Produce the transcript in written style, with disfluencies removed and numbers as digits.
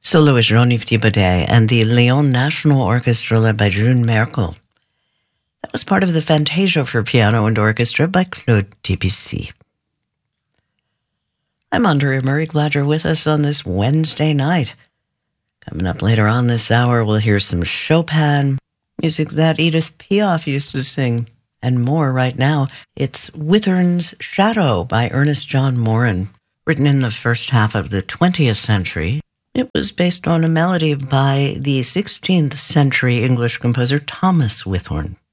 Soloist Jean-Yves Thibaudet and the Lyon National Orchestra led by June Merkel. That was part of the Fantasia for piano and orchestra by Claude Debussy. I'm Andrea Murray, glad you're with us on this Wednesday night. Coming up later on this hour, we'll hear some Chopin, music that Edith Piaf used to sing, and more. Right now, it's Withern's Shadow by Ernest John Morin, written in the first half of the 20th century. It was based on a melody by the 16th century English composer Thomas Withorn.